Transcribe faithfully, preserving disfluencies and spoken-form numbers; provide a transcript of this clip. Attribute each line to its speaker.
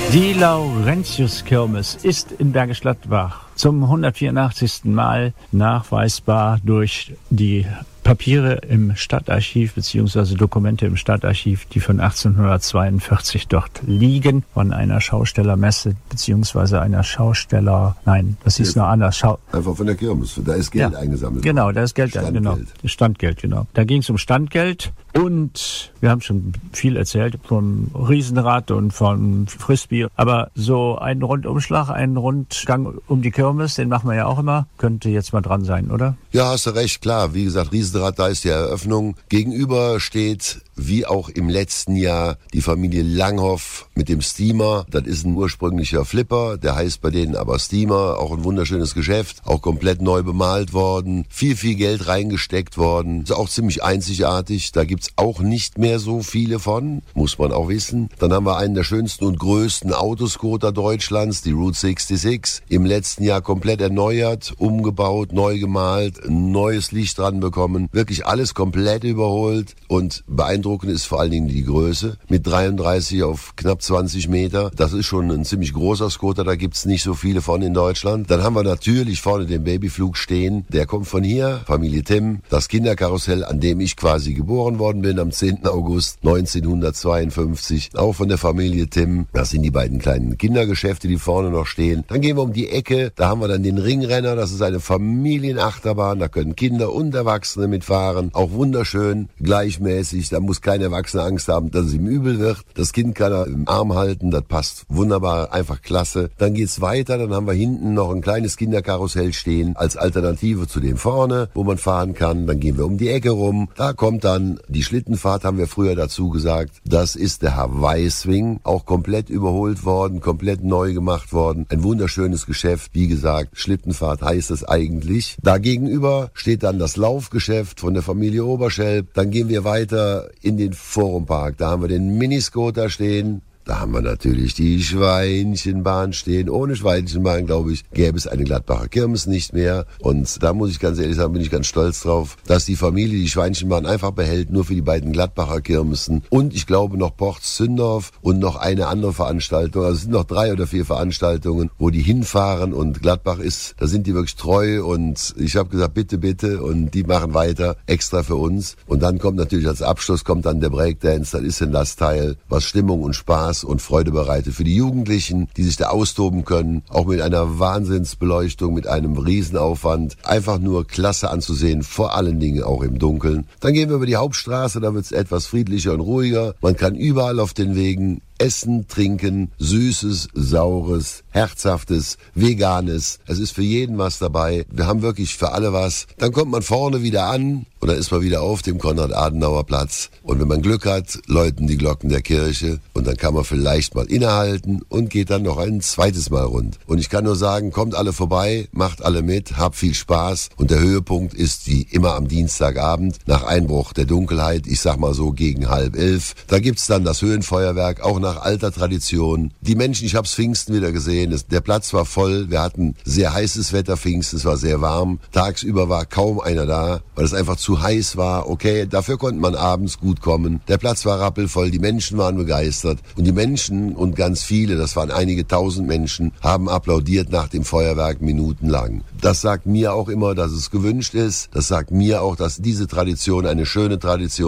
Speaker 1: Die Laurentius-Kirmes ist in Bergisch Gladbach zum hundertvierundachtzigsten Mal nachweisbar durch die Papiere im Stadtarchiv bzw. Dokumente im Stadtarchiv, die von achtzehnhundertzweiundvierzig dort liegen, von einer Schaustellermesse bzw. einer Schausteller, nein, das hieß noch anders. Schau
Speaker 2: Einfach von der Kirmes, da ist Geld ja eingesammelt.
Speaker 1: Genau, da ist Geld,
Speaker 2: Standgeld.
Speaker 1: genau, Standgeld, genau. Da ging es um Standgeld und wir haben schon viel erzählt vom Riesenrad und vom Frisbee, aber so ein Rundumschlag, ein Rundgang um die Kirmes, den machen wir ja auch immer, könnte jetzt mal dran sein, oder?
Speaker 2: Ja, hast du recht, klar. Wie gesagt, Riesenrad, da ist die Eröffnung. Gegenüber steht, wie auch im letzten Jahr, die Familie Langhoff mit dem Steamer. Das ist ein ursprünglicher Flipper, der heißt bei denen aber Steamer. Auch ein wunderschönes Geschäft, auch komplett neu bemalt worden. Viel, viel Geld reingesteckt worden. Ist auch ziemlich einzigartig. Da gibt's auch nicht mehr so viele von, muss man auch wissen. Dann haben wir einen der schönsten und größten Autoscooter Deutschlands, die Route sechsundsechzig. Im letzten Jahr komplett erneuert, umgebaut, neu gemalt, neues Licht dran bekommen. Wirklich alles komplett überholt und beeindruckend ist vor allen Dingen die Größe. Mit dreiunddreißig auf knapp zwanzig Meter. Das ist schon ein ziemlich großer Scooter, da gibt's nicht so viele von in Deutschland. Dann haben wir natürlich vorne den Babyflug stehen. Der kommt von hier, Familie Timm. Das Kinderkarussell, an dem ich quasi geboren worden bin, am zehnten August neunzehnhundertzweiundfünfzig. Auch von der Familie Timm. Das sind die beiden kleinen Kindergeschäfte, die vorne noch stehen. Dann gehen wir um die Ecke. Da haben wir dann den Ringrenner. Das ist eine Familienachterbahn. Da können Kinder und Erwachsene mitfahren. Auch wunderschön, gleichmäßig. Da muss kein Erwachsener Angst haben, dass es ihm übel wird. Das Kind kann er im Arm halten. Das passt wunderbar. Einfach klasse. Dann geht's weiter. Dann haben wir hinten noch ein kleines Kinderkarussell stehen als Alternative zu dem vorne, wo man fahren kann. Dann gehen wir um die Ecke rum. Da kommt dann die Schlittenfahrt, haben wir früher dazu gesagt. Das ist der Hawaii Swing. Auch komplett überholt worden, komplett neu gemacht worden. Ein wunderschönes Geschäft. Wie gesagt, Schlittenfahrt heißt es eigentlich. Da gegenüber steht dann das Laufgeschäft von der Familie Oberschelp. Dann gehen wir weiter in den Forumpark. Da haben wir den Miniscooter stehen. Da haben wir natürlich die Schweinchenbahn stehen. Ohne Schweinchenbahn, glaube ich, gäbe es eine Gladbacher Kirmes nicht mehr. Und da muss ich ganz ehrlich sagen, bin ich ganz stolz drauf, dass die Familie die Schweinchenbahn einfach behält, nur für die beiden Gladbacher Kirmesen. Und ich glaube noch Porz-Zündorf und noch eine andere Veranstaltung. Also es sind noch drei oder vier Veranstaltungen, wo die hinfahren. Und Gladbach ist, da sind die wirklich treu. Und ich habe gesagt, bitte, bitte. Und die machen weiter, extra für uns. Und dann kommt natürlich als Abschluss, kommt dann der Breakdance. Das ist dann das Teil, was Stimmung und Spaß und Freude bereitet für die Jugendlichen, die sich da austoben können, auch mit einer Wahnsinnsbeleuchtung, mit einem Riesenaufwand. Einfach nur klasse anzusehen, vor allen Dingen auch im Dunkeln. Dann gehen wir über die Hauptstraße, da wird es etwas friedlicher und ruhiger. Man kann überall auf den Wegen essen, trinken, Süßes, Saures, Herzhaftes, Veganes. Es ist für jeden was dabei. Wir haben wirklich für alle was. Dann kommt man vorne wieder an und dann ist man wieder auf dem Konrad-Adenauer-Platz. Und wenn man Glück hat, läuten die Glocken der Kirche und dann kann man vielleicht mal innehalten und geht dann noch ein zweites Mal rund. Und ich kann nur sagen, kommt alle vorbei, macht alle mit, habt viel Spaß. Und der Höhepunkt ist wie immer am Dienstagabend nach Einbruch der Dunkelheit, ich sag mal so gegen halb elf. Da gibt's dann das Höhenfeuerwerk, auch nach alter Tradition. Die Menschen, ich hab's Pfingsten wieder gesehen, es, der Platz war voll, wir hatten sehr heißes Wetter, Pfingsten, es war sehr warm. Tagsüber war kaum einer da, weil es einfach zu heiß war. Okay, dafür konnte man abends gut kommen. Der Platz war rappelvoll, die Menschen waren begeistert. Und die Menschen und ganz viele, das waren einige tausend Menschen, haben applaudiert nach dem Feuerwerk minutenlang. Das sagt mir auch immer, dass es gewünscht ist. Das sagt mir auch, dass diese Tradition eine schöne Tradition